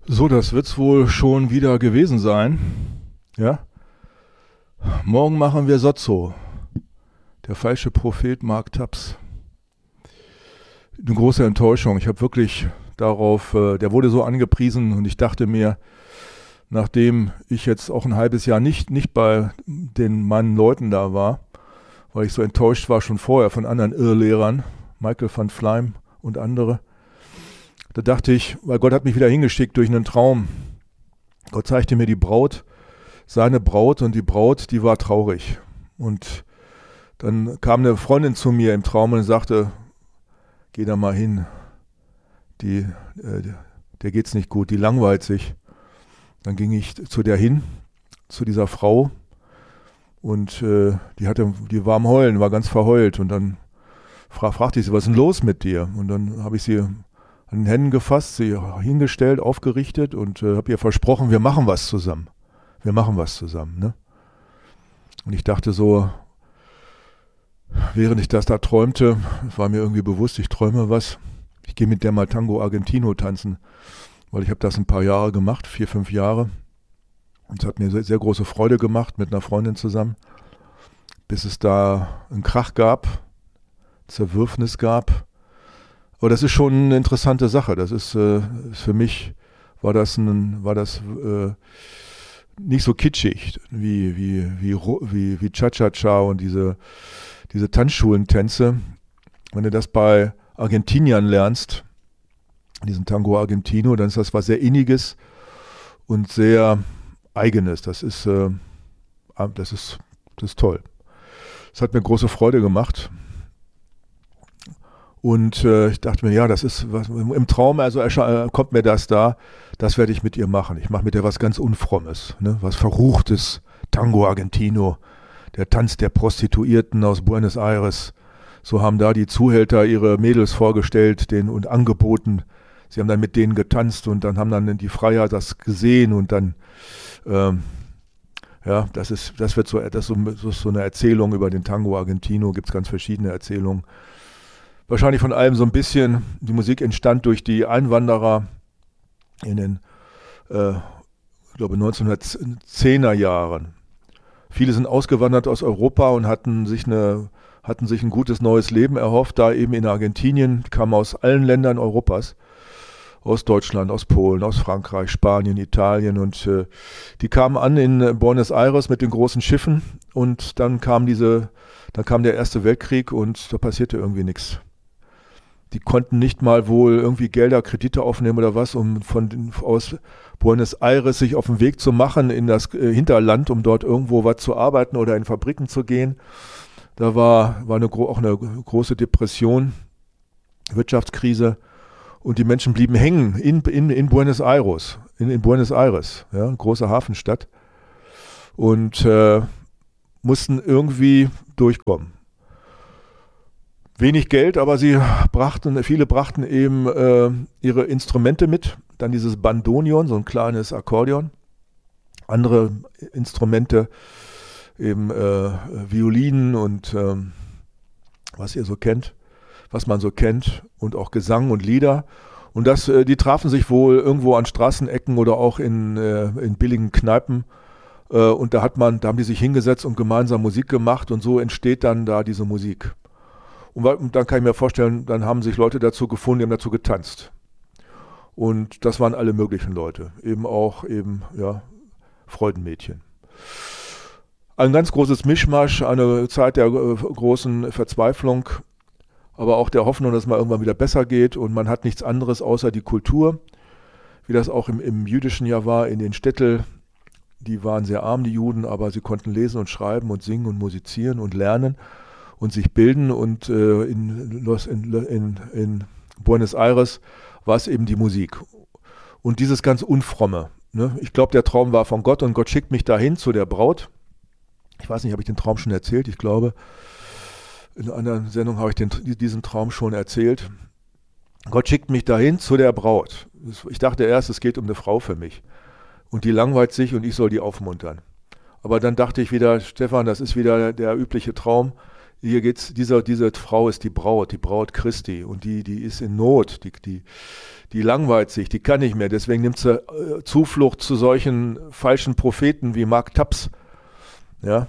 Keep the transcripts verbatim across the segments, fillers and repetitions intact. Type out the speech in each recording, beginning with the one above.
So, das wird's wohl schon wieder gewesen sein. Ja? Morgen machen wir Sozzo. Der falsche Prophet Mark Taps. Eine große Enttäuschung. Ich habe wirklich darauf, äh, der wurde so angepriesen und ich dachte mir, nachdem ich jetzt auch ein halbes Jahr nicht, nicht bei den meinen Leuten da war, weil ich so enttäuscht war schon vorher von anderen Irrlehrern, Michael van Fleim und andere, da dachte ich, weil Gott hat mich wieder hingeschickt durch einen Traum. Gott zeigte mir die Braut, seine Braut, und die Braut, die war traurig. Und dann kam eine Freundin zu mir im Traum und sagte, geh da mal hin, die, äh, der geht's nicht gut, die langweilt sich. Dann ging ich zu der hin, zu dieser Frau, und äh, die hatte, die war am Heulen, war ganz verheult, und dann fra- fragte ich sie, was ist denn los mit dir? Und dann habe ich sie an den Händen gefasst, sie hingestellt, aufgerichtet und äh, habe ihr versprochen, wir machen was zusammen. Wir machen was zusammen. Ne? Und ich dachte so, während ich das da träumte, war mir irgendwie bewusst, ich träume was. Ich gehe mit der mal Tango Argentino tanzen, weil ich habe das ein paar Jahre gemacht, vier, fünf Jahre. Und es hat mir sehr, sehr große Freude gemacht mit einer Freundin zusammen, bis es da einen Krach gab, Zerwürfnis gab. Aber das ist schon eine interessante Sache. Das ist, äh, ist für mich war das ein, war das äh, nicht so kitschig wie wie wie wie wie Cha-Cha-Cha und diese diese Tanzschulentänze. Wenn du das bei Argentiniern lernst, diesen Tango Argentino, dann ist das was sehr Inniges und sehr Eigenes. Das ist äh, das ist das ist toll. Es hat mir große Freude gemacht. Und äh, ich dachte mir, ja, das ist was, im Traum, also äh, kommt mir das da, das werde ich mit ihr machen. Ich mache mit ihr was ganz Unfrommes, ne? Was Verruchtes, Tango Argentino, der Tanz der Prostituierten aus Buenos Aires. So haben da die Zuhälter ihre Mädels vorgestellt denen, und angeboten. Sie haben dann mit denen getanzt und dann haben dann die Freier das gesehen und dann, ähm, ja, das ist, das wird so, das ist so, so eine Erzählung über den Tango Argentino, gibt es ganz verschiedene Erzählungen. Wahrscheinlich von allem so ein bisschen. Die Musik entstand durch die Einwanderer in den, äh, ich glaube, neunzehnhundertzehner Jahren. Viele sind ausgewandert aus Europa und hatten sich, eine, hatten sich ein gutes neues Leben erhofft, da eben in Argentinien, kamen aus allen Ländern Europas, aus Deutschland, aus Polen, aus Frankreich, Spanien, Italien, und äh, die kamen an in Buenos Aires mit den großen Schiffen, und dann kam diese, dann kam der Erste Weltkrieg und da passierte irgendwie nichts. Die konnten nicht mal wohl irgendwie Gelder, Kredite aufnehmen oder was, um von den, aus Buenos Aires sich auf den Weg zu machen in das äh, Hinterland, um dort irgendwo was zu arbeiten oder in Fabriken zu gehen. Da war, war eine, auch eine große Depression, Wirtschaftskrise, und die Menschen blieben hängen in, in, in Buenos Aires, in, in Buenos Aires, ja, eine große Hafenstadt, und äh, mussten irgendwie durchkommen. Wenig Geld, aber sie brachten, viele brachten eben äh, ihre Instrumente mit. Dann dieses Bandoneon, so ein kleines Akkordeon. Andere Instrumente, eben äh, Violinen und ähm, was ihr so kennt, was man so kennt, und auch Gesang und Lieder. Und das, äh, die trafen sich wohl irgendwo an Straßenecken oder auch in, äh, in billigen Kneipen. Äh, und da hat man, da haben die sich hingesetzt und gemeinsam Musik gemacht, und so entsteht dann da diese Musik. Und dann kann ich mir vorstellen, dann haben sich Leute dazu gefunden, die haben dazu getanzt. Und das waren alle möglichen Leute. Eben auch eben, ja, Freudenmädchen. Ein ganz großes Mischmasch, eine Zeit der äh, großen Verzweiflung, aber auch der Hoffnung, dass es mal irgendwann wieder besser geht. Und man hat nichts anderes außer die Kultur, wie das auch im, im jüdischen Jahr war, in den Städten. Die waren sehr arm, die Juden, aber sie konnten lesen und schreiben und singen und musizieren und lernen und sich bilden, und äh, in, Los, in, in, in Buenos Aires war es eben die Musik. Und dieses ganz Unfromme. Ne? Ich glaube, der Traum war von Gott, und Gott schickt mich dahin zu der Braut. Ich weiß nicht, habe ich den Traum schon erzählt? Ich glaube, in einer Sendung habe ich den, diesen Traum schon erzählt. Gott schickt mich dahin zu der Braut. Ich dachte erst, es geht um eine Frau für mich. Und die langweilt sich und ich soll die aufmuntern. Aber dann dachte ich wieder, Stefan, das ist wieder der übliche Traum. hier geht's, diese, diese Frau ist die Braut, die Braut Christi und die, die ist in Not, die, die, die langweilt sich, die kann nicht mehr, deswegen nimmt sie äh, Zuflucht zu solchen falschen Propheten wie Mark Taps, ja,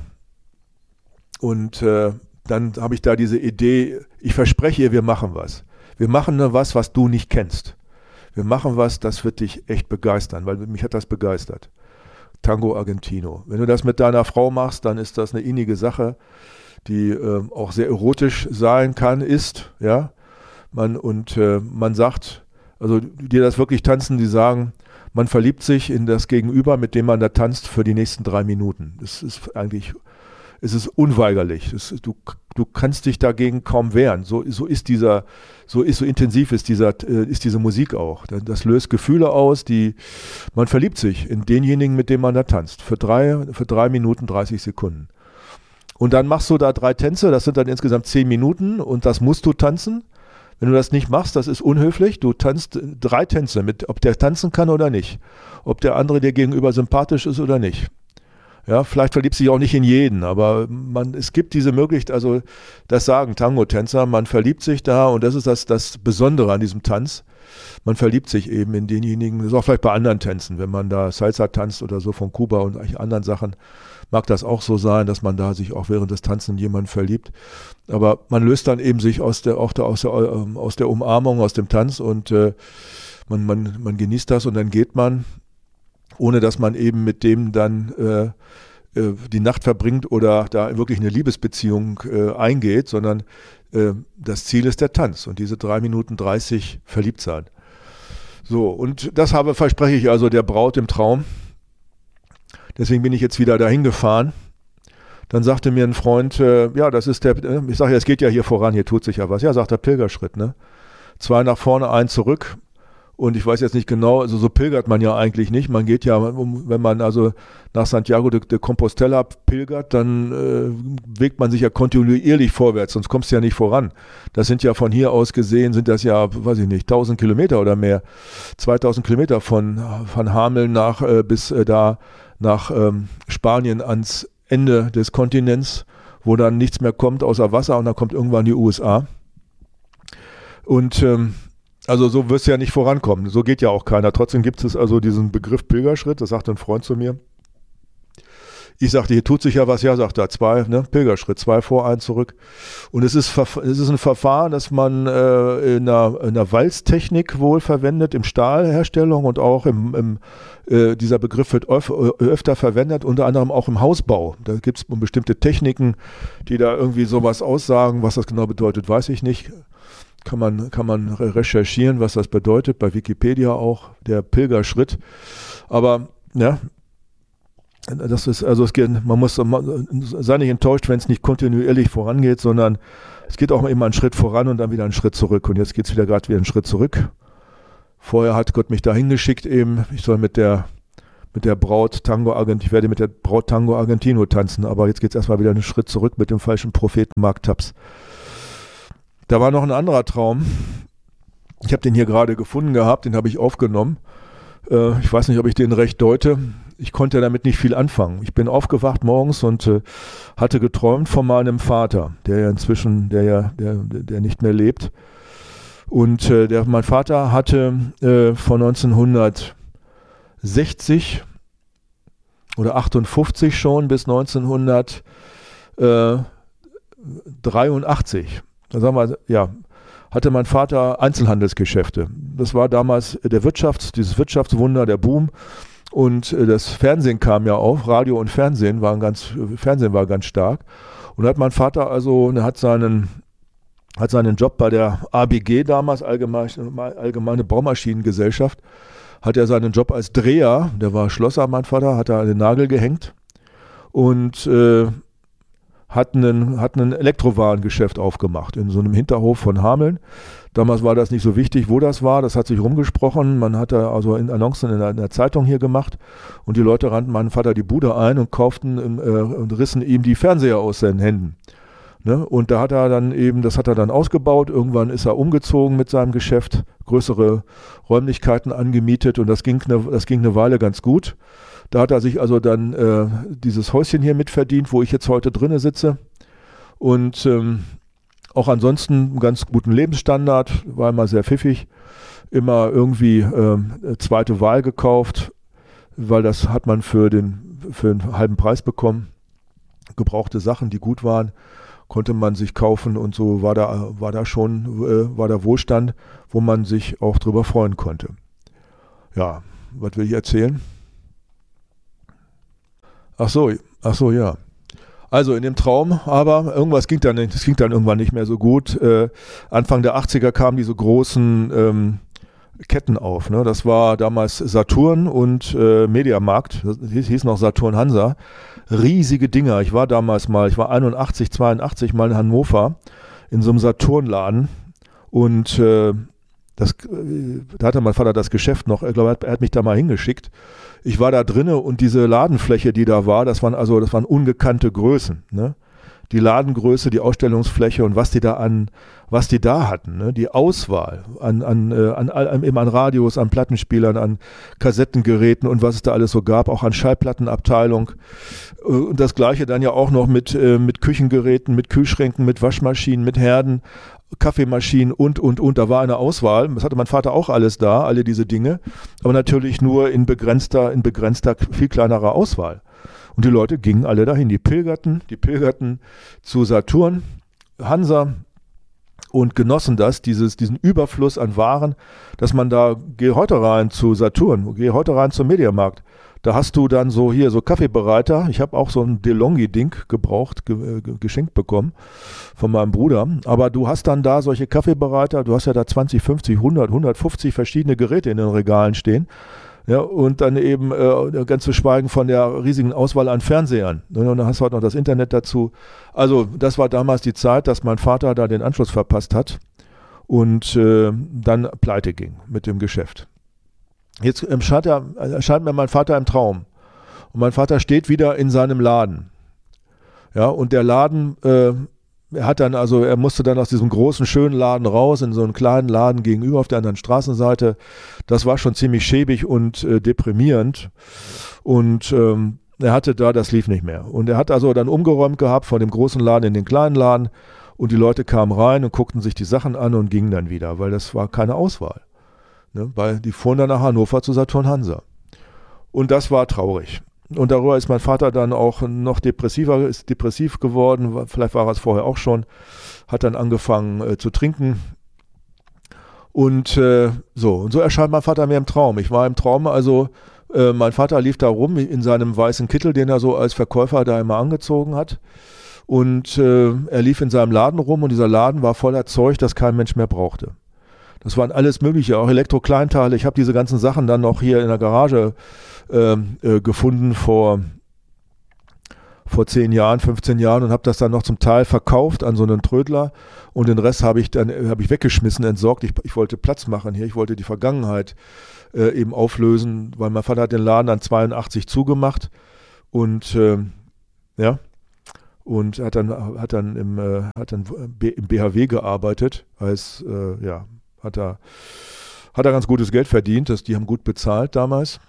und äh, dann habe ich da diese Idee, ich verspreche ihr, wir machen was. Wir machen nur was, was du nicht kennst. Wir machen was, das wird dich echt begeistern, weil mich hat das begeistert. Tango Argentino. Wenn du das mit deiner Frau machst, dann ist das eine innige Sache, die äh, auch sehr erotisch sein kann, ist, ja. Man, und äh, man sagt, also die das wirklich tanzen, die sagen, man verliebt sich in das Gegenüber, mit dem man da tanzt, für die nächsten drei Minuten. Das ist eigentlich, es ist unweigerlich. Es, du, du kannst dich dagegen kaum wehren. So, so ist dieser, so ist so intensiv ist dieser, äh, ist diese Musik auch. Das löst Gefühle aus, die, man verliebt sich in denjenigen, mit dem man da tanzt. Für drei, für drei Minuten dreißig Sekunden. Und dann machst du da drei Tänze, das sind dann insgesamt zehn Minuten und das musst du tanzen. Wenn du das nicht machst, das ist unhöflich. Du tanzt drei Tänze, mit, ob der tanzen kann oder nicht. Ob der andere dir gegenüber sympathisch ist oder nicht. Ja, vielleicht verliebt sich auch nicht in jeden, aber man, es gibt diese Möglichkeit, also das sagen Tango-Tänzer, man verliebt sich da und das ist das, das Besondere an diesem Tanz. Man verliebt sich eben in denjenigen, das ist auch vielleicht bei anderen Tänzen, wenn man da Salsa tanzt oder so von Kuba und anderen Sachen, mag das auch so sein, dass man da sich auch während des Tanzen in jemanden verliebt. Aber man löst dann eben sich aus der, auch der, aus der, ähm, aus der Umarmung, aus dem Tanz und äh, man, man, man genießt das und dann geht man, ohne dass man eben mit dem dann äh, äh, die Nacht verbringt oder da wirklich eine Liebesbeziehung äh, eingeht, sondern äh, das Ziel ist der Tanz und diese drei Minuten dreißig verliebt sein. So, und das habe, verspreche ich also der Braut im Traum. Deswegen bin ich jetzt wieder dahin gefahren. Dann sagte mir ein Freund, äh, ja, das ist der, äh, ich sage ja, es geht ja hier voran, hier tut sich ja was. Ja, sagt der Pilgerschritt, ne? Zwei nach vorne, ein zurück. Und ich weiß jetzt nicht genau, also so pilgert man ja eigentlich nicht. Man geht ja, um, wenn man also nach Santiago de, de Compostela pilgert, dann äh, bewegt man sich ja kontinuierlich vorwärts, sonst kommst du ja nicht voran. Das sind ja von hier aus gesehen, sind das ja, weiß ich nicht, tausend Kilometer oder mehr. zweitausend Kilometer von, von Hameln nach, äh, bis äh, da nach ähm, Spanien ans Ende des Kontinents, wo dann nichts mehr kommt außer Wasser und dann kommt irgendwann die U S A. Und ähm, also so wirst du ja nicht vorankommen, so geht ja auch keiner. Trotzdem gibt es also diesen Begriff Pilgerschritt, das sagt ein Freund zu mir. Ich sagte, hier tut sich ja was, ja, sagt er, zwei, ne, Pilgerschritt, zwei vor, ein zurück. Und es ist, es ist ein Verfahren, das man äh, in, einer, in einer Walztechnik wohl verwendet, im Stahlherstellung und auch im, im äh, dieser Begriff wird öf, öfter verwendet, unter anderem auch im Hausbau. Da gibt es bestimmte Techniken, die da irgendwie sowas aussagen, was das genau bedeutet, weiß ich nicht. Kann man, kann man recherchieren, was das bedeutet, bei Wikipedia auch, der Pilgerschritt. Aber, ja, das ist, also es geht, man muss, man, sei nicht enttäuscht, wenn es nicht kontinuierlich vorangeht, sondern es geht auch immer einen Schritt voran und dann wieder einen Schritt zurück. Und jetzt geht es wieder gerade wieder einen Schritt zurück. Vorher hat Gott mich dahin geschickt eben, ich soll mit der, mit der Braut Tango Argentino, ich werde mit der Braut Tango Argentino tanzen, aber jetzt geht es erstmal wieder einen Schritt zurück mit dem falschen Propheten Mark Taps. Da war noch ein anderer Traum. Ich habe den hier gerade gefunden gehabt, den habe ich aufgenommen. Äh, ich weiß nicht, ob ich den recht deute. Ich konnte damit nicht viel anfangen. Ich bin aufgewacht morgens und äh, hatte geträumt von meinem Vater, der ja inzwischen, der ja, der, der nicht mehr lebt. Und äh, der, mein Vater hatte äh, von neunzehnhundertsechzig oder achtundfünfzig schon bis neunzehnhundertdreiundachtzig, da sagen wir, ja, hatte mein Vater Einzelhandelsgeschäfte. Das war damals der Wirtschafts-, dieses Wirtschaftswunder, der Boom. Und das Fernsehen kam ja auf, Radio und Fernsehen waren ganz, Fernsehen war ganz stark. Und da hat mein Vater also, hat seinen, hat seinen Job bei der A B G damals, Allgemeine, Allgemeine Baumaschinengesellschaft, hat er seinen Job als Dreher, der war Schlosser, mein Vater, hat er an den Nagel gehängt und äh, hat ein hat ein Elektrowarengeschäft aufgemacht in so einem Hinterhof von Hameln. Damals war das nicht so wichtig, wo das war. Das hat sich rumgesprochen. Man hatte also in Annoncen in der, in der Zeitung hier gemacht und die Leute rannten meinem Vater die Bude ein und kauften äh, und rissen ihm die Fernseher aus seinen Händen. Ne? Und da hat er dann eben, das hat er dann ausgebaut. Irgendwann ist er umgezogen mit seinem Geschäft, größere Räumlichkeiten angemietet und das ging eine, das ging eine Weile ganz gut. Da hat er sich also dann äh, dieses Häuschen hier mitverdient, wo ich jetzt heute drinne sitze. Und ähm, auch ansonsten einen ganz guten Lebensstandard, war immer sehr pfiffig, immer irgendwie ähm, zweite Wahl gekauft, weil das hat man für den, für einen halben Preis bekommen. Gebrauchte Sachen, die gut waren, konnte man sich kaufen und so war da, war da schon, äh, war da Wohlstand, wo man sich auch drüber freuen konnte. Ja, was will ich erzählen? Ach so, ach so, ja. Also in dem Traum, aber irgendwas ging dann, das ging dann irgendwann nicht mehr so gut. Äh, Anfang der achtziger kamen diese großen ähm, Ketten auf. Ne? Das war damals Saturn und äh, Mediamarkt, das hieß, hieß noch Saturn Hansa. Riesige Dinger. Ich war damals mal, ich war einundachtzig, zweiundachtzig mal in Hannover in so einem Saturnladen und äh, das, da hatte mein Vater das Geschäft noch, ich glaube, er hat mich da mal hingeschickt. Ich war da drinne und diese Ladenfläche, die da war, das waren also, das waren ungekannte Größen, ne? Die Ladengröße, die Ausstellungsfläche und was die da an, was die da hatten, ne? Die Auswahl an, an, äh, an, an, eben an Radios, an Plattenspielern, an Kassettengeräten und was es da alles so gab, auch an Schallplattenabteilung. Und das Gleiche dann ja auch noch mit, äh, mit Küchengeräten, mit Kühlschränken, mit Waschmaschinen, mit Herden, Kaffeemaschinen und, und, und. Da war eine Auswahl. Das hatte mein Vater auch alles da, alle diese Dinge. Aber natürlich nur in begrenzter, in begrenzter, viel kleinerer Auswahl. Und die Leute gingen alle dahin. Die pilgerten, die pilgerten zu Saturn, Hansa und genossen das, dieses, diesen Überfluss an Waren, dass man da, geh heute rein zu Saturn, geh heute rein zum Mediamarkt. Da hast du dann so hier so Kaffeebereiter. Ich habe auch so ein DeLonghi-Ding gebraucht, ge, ge, geschenkt bekommen von meinem Bruder. Aber du hast dann da solche Kaffeebereiter. Du hast ja da zwanzig, fünfzig, hundert, hundertfünfzig verschiedene Geräte in den Regalen stehen. Ja, und dann eben äh, ganz zu schweigen von der riesigen Auswahl an Fernsehern. Und dann hast du halt noch das Internet dazu. Also das war damals die Zeit, dass mein Vater da den Anschluss verpasst hat und äh, dann pleite ging mit dem Geschäft. Jetzt erscheint, er, erscheint mir mein Vater im Traum. Und mein Vater steht wieder in seinem Laden. Ja, und der Laden, äh, er hat dann, also er musste dann aus diesem großen, schönen Laden raus, in so einen kleinen Laden gegenüber auf der anderen Straßenseite. Das war schon ziemlich schäbig und äh, deprimierend. Und ähm, er hatte da, das lief nicht mehr. Und er hat also dann umgeräumt gehabt von dem großen Laden in den kleinen Laden. Und die Leute kamen rein und guckten sich die Sachen an und gingen dann wieder, weil das war keine Auswahl. Ne, weil die fuhren dann nach Hannover zu Saturn Hansa. Und das war traurig. Und darüber ist mein Vater dann auch noch depressiver, ist depressiv geworden, vielleicht war er es vorher auch schon, hat dann angefangen äh, zu trinken. Und äh, so, und so erscheint mein Vater mir im Traum. Ich war im Traum, also äh, mein Vater lief da rum in seinem weißen Kittel, den er so als Verkäufer da immer angezogen hat. Und äh, er lief in seinem Laden rum und dieser Laden war voller Zeug, das kein Mensch mehr brauchte. Das waren alles Mögliche, auch Elektrokleinteile. Ich habe diese ganzen Sachen dann noch hier in der Garage äh, äh, gefunden vor, vor zehn Jahren, fünfzehn Jahren und habe das dann noch zum Teil verkauft an so einen Trödler und den Rest habe ich dann habe ich weggeschmissen, entsorgt. Ich, ich wollte Platz machen hier, ich wollte die Vergangenheit äh, eben auflösen, weil mein Vater hat den Laden dann zweiundachtzig zugemacht und äh, ja und hat dann hat dann im äh, hat dann im B H W gearbeitet als äh, ja Hat er, hat er ganz gutes Geld verdient, das, die haben gut bezahlt damals.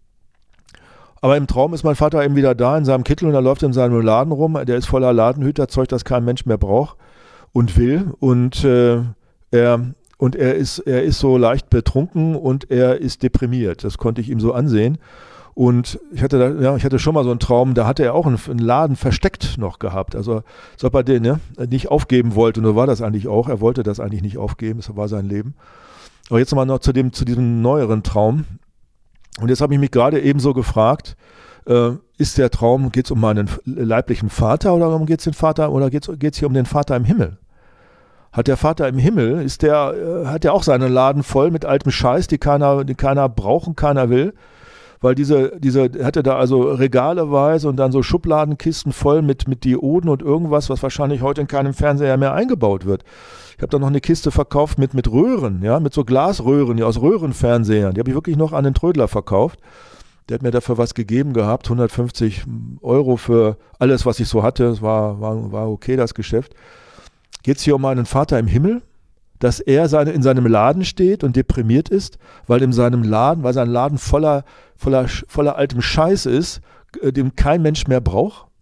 Aber im Traum ist mein Vater eben wieder da in seinem Kittel und er läuft in seinem Laden rum. Der ist voller Ladenhüterzeug, das kein Mensch mehr braucht und will. Und, äh, er, und er, ist, er ist so leicht betrunken und er ist deprimiert. Das konnte ich ihm so ansehen. Und ich hatte, da, ja, ich hatte schon mal so einen Traum, da hatte er auch einen, einen Laden versteckt noch gehabt. Also, als ob er den ne, nicht aufgeben wollte. Und so war das eigentlich auch. Er wollte das eigentlich nicht aufgeben. Das war sein Leben. Aber jetzt nochmal noch zu, dem, zu diesem neueren Traum. Und jetzt habe ich mich gerade eben so gefragt, äh, ist der Traum, geht es um meinen leiblichen Vater oder um geht's den Vater oder geht es hier um den Vater im Himmel? Hat der Vater im Himmel, ist der, äh, hat der auch seinen Laden voll mit altem Scheiß, die keiner, die keiner brauchen, keiner will? Weil diese, diese, hatte da also regaleweise und dann so Schubladenkisten voll mit, mit Dioden und irgendwas, was wahrscheinlich heute in keinem Fernseher mehr eingebaut wird. Ich habe da noch eine Kiste verkauft mit, mit Röhren, ja, mit so Glasröhren, ja, aus Röhrenfernsehern. Die habe ich wirklich noch an den Trödler verkauft. Der hat mir dafür was gegeben gehabt, hundertfünfzig Euro für alles, was ich so hatte. Es war, war, war okay, das Geschäft. Geht es hier um meinen Vater im Himmel? Dass er seine, in seinem Laden steht und deprimiert ist, weil in seinem Laden, weil sein Laden voller, voller, voller altem Scheiß ist, den kein Mensch mehr braucht.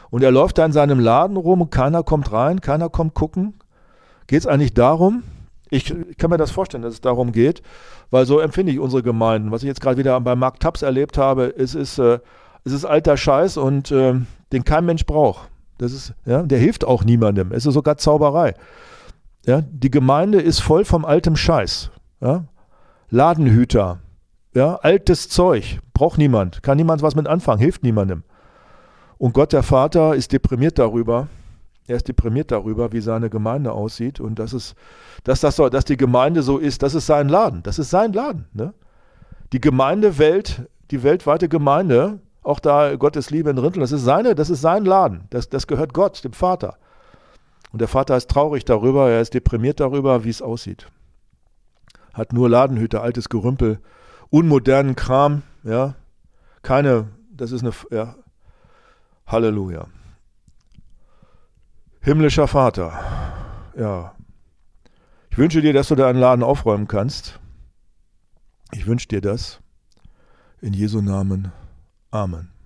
Und er läuft da in seinem Laden rum und keiner kommt rein, keiner kommt gucken. Geht es eigentlich darum? Ich, ich kann mir das vorstellen, dass es darum geht, weil so empfinde ich unsere Gemeinden. Was ich jetzt gerade wieder bei Mark Taps erlebt habe, es ist, äh, es ist alter Scheiß und äh, den kein Mensch braucht. Das ist, ja, der hilft auch niemandem. Es ist sogar Zauberei. Ja, die Gemeinde ist voll vom altem Scheiß. Ja? Ladenhüter, ja, altes Zeug, braucht niemand, kann niemand was mit anfangen, hilft niemandem. Und Gott, der Vater, ist deprimiert darüber. Er ist deprimiert darüber, wie seine Gemeinde aussieht. Und das ist, dass, das so, dass die Gemeinde so ist, das ist sein Laden. Das ist sein Laden. Ne? Die Gemeindewelt, die weltweite Gemeinde, auch da Gottes Liebe in Rinteln, das ist seine, das ist sein Laden. Das, das gehört Gott, dem Vater. Und der Vater ist traurig darüber, er ist deprimiert darüber, wie es aussieht. Hat nur Ladenhüter, altes Gerümpel, unmodernen Kram, ja. Keine, das ist eine, ja. Halleluja. Himmlischer Vater, ja. Ich wünsche dir, dass du deinen Laden aufräumen kannst. Ich wünsche dir das. In Jesu Namen. Amen.